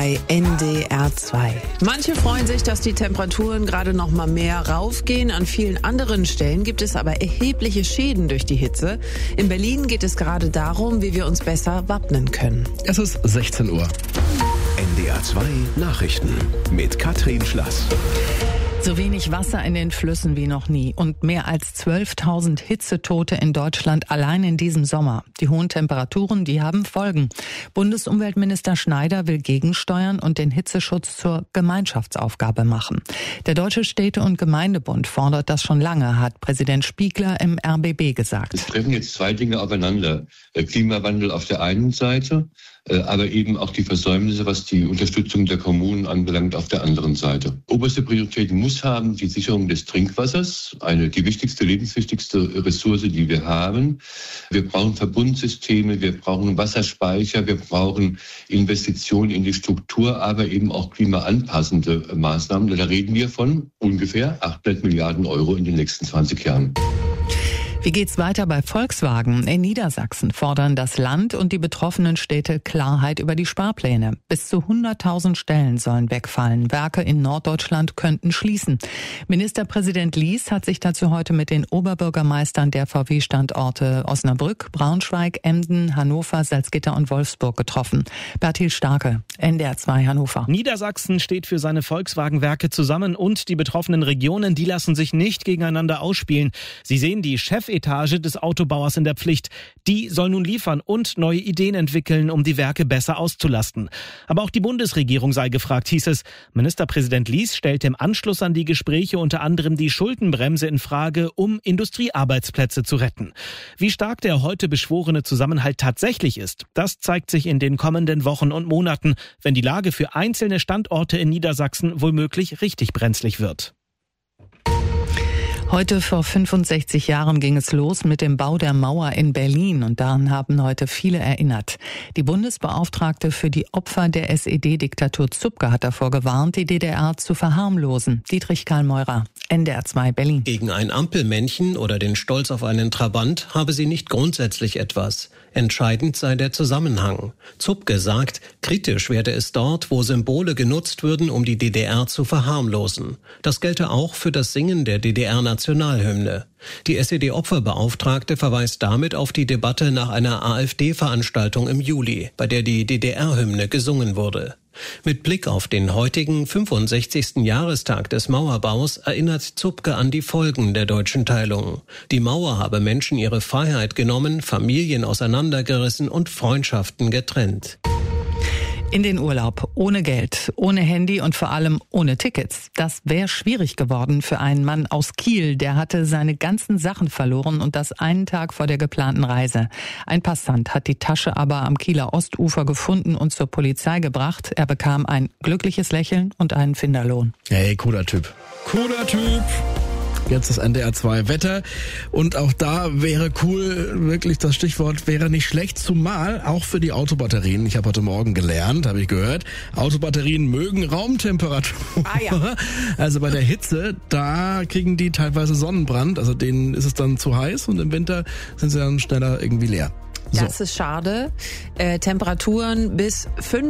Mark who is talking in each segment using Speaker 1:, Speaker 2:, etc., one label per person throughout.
Speaker 1: bei NDR 2. Manche freuen sich, dass die Temperaturen gerade noch mal mehr raufgehen. An vielen anderen Stellen gibt es aber erhebliche Schäden durch die Hitze. In Berlin geht es gerade darum, wie wir uns besser wappnen können.
Speaker 2: Es ist 16 Uhr.
Speaker 3: NDR 2 Nachrichten mit Katrin Schlass.
Speaker 4: So wenig Wasser in den Flüssen wie noch nie und mehr als 12.000 Hitzetote in Deutschland allein in diesem Sommer. Die hohen Temperaturen, die haben Folgen. Bundesumweltminister Schneider will gegensteuern und den Hitzeschutz zur Gemeinschaftsaufgabe machen. Der Deutsche Städte- und Gemeindebund fordert das schon lange, hat Präsident Spiegler im RBB gesagt.
Speaker 5: Es treffen jetzt zwei Dinge aufeinander. Klimawandel auf der einen Seite, aber eben auch die Versäumnisse, was die Unterstützung der Kommunen anbelangt, auf der anderen Seite. Oberste Priorität muss haben die Sicherung des Trinkwassers, die wichtigste, lebenswichtigste Ressource, die wir haben. Wir brauchen Verbundsysteme, wir brauchen Wasserspeicher, wir brauchen Investitionen in die Struktur, aber eben auch klimaanpassende Maßnahmen. Da reden wir von ungefähr 800 Milliarden Euro in den nächsten 20 Jahren.
Speaker 4: Wie geht's weiter bei Volkswagen? In Niedersachsen fordern das Land und die betroffenen Städte Klarheit über die Sparpläne. Bis zu 100.000 Stellen sollen wegfallen. Werke in Norddeutschland könnten schließen. Ministerpräsident Lies hat sich dazu heute mit den Oberbürgermeistern der VW-Standorte Osnabrück, Braunschweig, Emden, Hannover, Salzgitter und Wolfsburg getroffen. Bertil Starke, NDR 2 Hannover.
Speaker 6: Niedersachsen steht für seine Volkswagen-Werke zusammen und die betroffenen Regionen, die lassen sich nicht gegeneinander ausspielen. Sie sehen die Chefetage des Autobauers in der Pflicht. Die soll nun liefern und neue Ideen entwickeln, um die Werke besser auszulasten. Aber auch die Bundesregierung sei gefragt, hieß es. Ministerpräsident Lies stellte im Anschluss an die Gespräche unter anderem die Schuldenbremse in Frage, um Industriearbeitsplätze zu retten. Wie stark der heute beschworene Zusammenhalt tatsächlich ist, das zeigt sich in den kommenden Wochen und Monaten, wenn die Lage für einzelne Standorte in Niedersachsen womöglich richtig brenzlig wird.
Speaker 4: Heute vor 65 Jahren ging es los mit dem Bau der Mauer in Berlin und daran haben heute viele erinnert. Die Bundesbeauftragte für die Opfer der SED-Diktatur Zupke hat davor gewarnt, die DDR zu verharmlosen. Dietrich Karl Meurer, NDR 2 Berlin.
Speaker 7: Gegen ein Ampelmännchen oder den Stolz auf einen Trabant habe sie nicht grundsätzlich etwas. Entscheidend sei der Zusammenhang. Zupke sagt, kritisch werde es dort, wo Symbole genutzt würden, um die DDR zu verharmlosen. Das gelte auch für das Singen der DDR-Nationalhymne. Die SED-Opferbeauftragte verweist damit auf die Debatte nach einer AfD-Veranstaltung im Juli, bei der die DDR-Hymne gesungen wurde. Mit Blick auf den heutigen 65. Jahrestag des Mauerbaus erinnert Zupke an die Folgen der deutschen Teilung. Die Mauer habe Menschen ihre Freiheit genommen, Familien auseinandergerissen und Freundschaften getrennt.
Speaker 4: In den Urlaub, ohne Geld, ohne Handy und vor allem ohne Tickets. Das wäre schwierig geworden für einen Mann aus Kiel. Der hatte seine ganzen Sachen verloren und das einen Tag vor der geplanten Reise. Ein Passant hat die Tasche aber am Kieler Ostufer gefunden und zur Polizei gebracht. Er bekam ein glückliches Lächeln und einen Finderlohn.
Speaker 2: Hey, cooler Typ. Cooler Typ. Jetzt das NDR 2 Wetter und auch da wäre cool, wirklich das Stichwort wäre nicht schlecht, zumal auch für die Autobatterien. Ich habe heute Morgen gelernt, habe ich gehört, Autobatterien mögen Raumtemperatur. Ja. Also bei der Hitze, da kriegen die teilweise Sonnenbrand, also denen ist es dann zu heiß und im Winter sind sie dann schneller irgendwie leer.
Speaker 1: Das ist schade. Temperaturen bis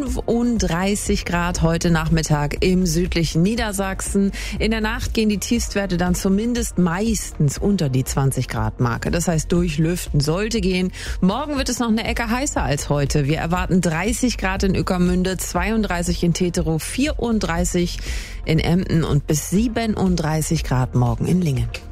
Speaker 1: 35 Grad heute Nachmittag im südlichen Niedersachsen. In der Nacht gehen die Tiefstwerte dann zumindest meistens unter die 20 Grad Marke. Das heißt, durchlüften sollte gehen. Morgen wird es noch eine Ecke heißer als heute. Wir erwarten 30 Grad in Ueckermünde, 32 in Teterow, 34 in Emden und bis 37 Grad morgen in Lingen.